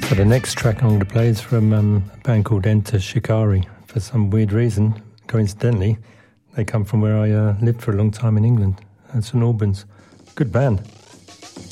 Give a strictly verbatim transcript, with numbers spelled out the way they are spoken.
So the next track I'm going to play is from um, a band called Enter Shikari. For some weird reason, coincidentally, they come from where I uh, lived for a long time in England, at St Albans. Good band.